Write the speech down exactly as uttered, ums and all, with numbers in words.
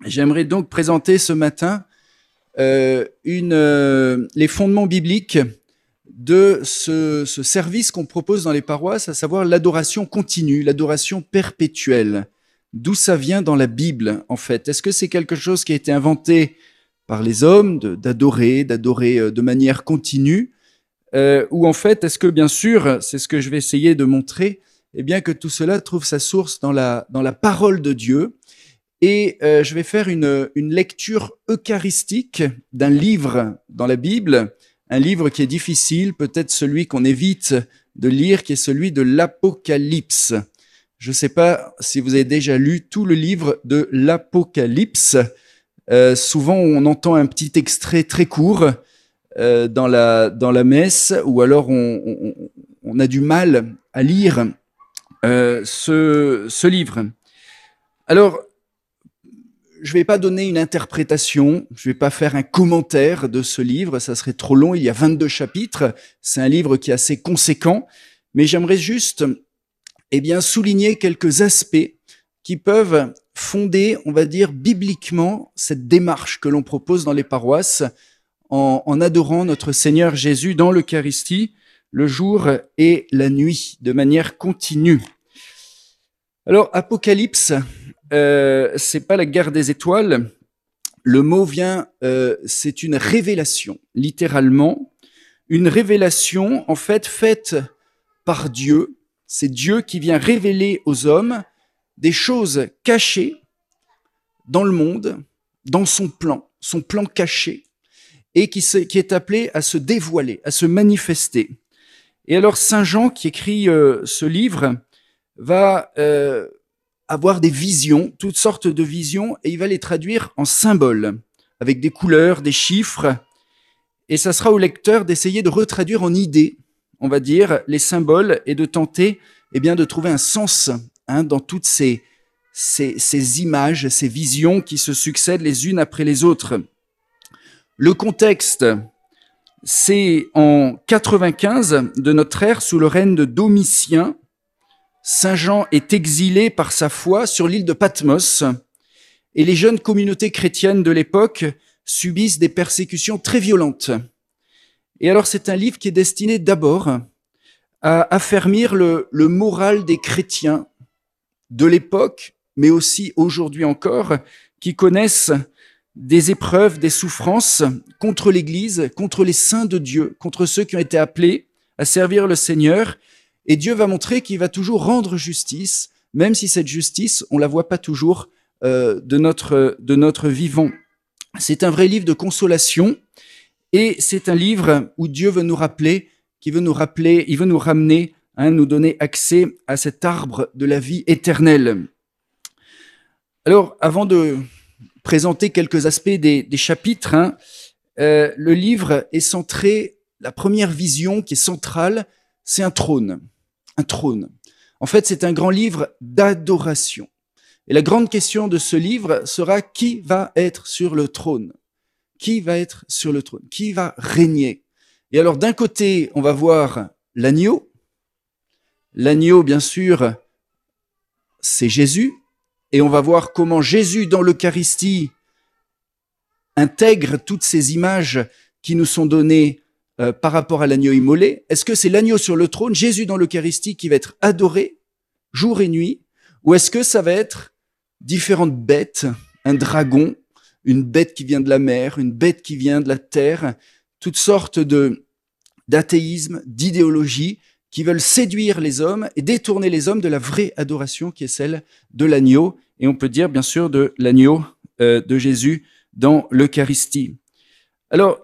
J'aimerais donc présenter ce matin euh, une, euh, les fondements bibliques de ce, ce service qu'on propose dans les paroisses, à savoir l'adoration continue, l'adoration perpétuelle. D'où ça vient dans la Bible, en fait? Est-ce que c'est quelque chose qui a été inventé par les hommes, de, d'adorer, d'adorer de manière continue, euh, ou en fait, est-ce que, bien sûr, c'est ce que je vais essayer de montrer, eh bien que tout cela trouve sa source dans la, dans la parole de Dieu. Et euh, je vais faire une, une lecture eucharistique d'un livre dans la Bible, un livre qui est difficile, peut-être celui qu'on évite de lire, qui est celui de l'Apocalypse. Je ne sais pas si vous avez déjà lu tout le livre de l'Apocalypse. Euh, souvent, on entend un petit extrait très court euh, dans la, dans la messe, ou alors on, on, on a du mal à lire euh, ce, ce livre. Alors, je ne vais pas donner une interprétation, je ne vais pas faire un commentaire de ce livre, ça serait trop long, il y a vingt-deux chapitres, c'est un livre qui est assez conséquent, mais j'aimerais juste eh bien, souligner quelques aspects qui peuvent fonder, on va dire, bibliquement, cette démarche que l'on propose dans les paroisses en, en adorant notre Seigneur Jésus dans l'Eucharistie, le jour et la nuit, de manière continue. Alors, Apocalypse, Euh, c'est pas la guerre des étoiles. Le mot vient, euh, c'est une révélation, littéralement, une révélation en fait faite par Dieu. C'est Dieu qui vient révéler aux hommes des choses cachées dans le monde, dans son plan, son plan caché, et qui, se, qui est appelé à se dévoiler, à se manifester. Et alors Saint Jean, qui écrit euh, ce livre, va euh, avoir des visions, toutes sortes de visions, et il va les traduire en symboles, avec des couleurs, des chiffres, et ça sera au lecteur d'essayer de retraduire en idées, on va dire, les symboles, et de tenter eh bien, de trouver un sens hein, dans toutes ces, ces, ces images, ces visions qui se succèdent les unes après les autres. Le contexte, c'est en quatre-vingt-quinze de notre ère, sous le règne de Domitien. Saint Jean est exilé par sa foi sur l'île de Patmos et les jeunes communautés chrétiennes de l'époque subissent des persécutions très violentes. Et alors c'est un livre qui est destiné d'abord à affermir le, le moral des chrétiens de l'époque, mais aussi aujourd'hui encore, qui connaissent des épreuves, des souffrances contre l'Église, contre les saints de Dieu, contre ceux qui ont été appelés à servir le Seigneur. Et Dieu va montrer qu'il va toujours rendre justice, même si cette justice, on la voit pas toujours euh, de notre de notre vivant. C'est un vrai livre de consolation, et c'est un livre où Dieu veut nous rappeler, qui veut nous rappeler, il veut nous ramener, hein, nous donner accès à cet arbre de la vie éternelle. Alors, avant de présenter quelques aspects des, des chapitres, hein, euh, le livre est centré. La première vision qui est centrale, c'est un trône. Un trône. En fait, c'est un grand livre d'adoration. Et la grande question de ce livre sera qui va être sur le trône? Qui va être sur le trône? Qui va régner? Et alors, d'un côté, on va voir l'agneau. L'agneau, bien sûr, c'est Jésus. Et on va voir comment Jésus, dans l'Eucharistie, intègre toutes ces images qui nous sont données Euh, par rapport à l'agneau immolé. Est-ce que c'est l'agneau sur le trône, Jésus dans l'Eucharistie, qui va être adoré jour et nuit, ou est-ce que ça va être différentes bêtes, un dragon, une bête qui vient de la mer, une bête qui vient de la terre, toutes sortes de d'athéisme, d'idéologies qui veulent séduire les hommes et détourner les hommes de la vraie adoration qui est celle de l'agneau, et on peut dire bien sûr de l'agneau euh, de Jésus dans l'Eucharistie. Alors,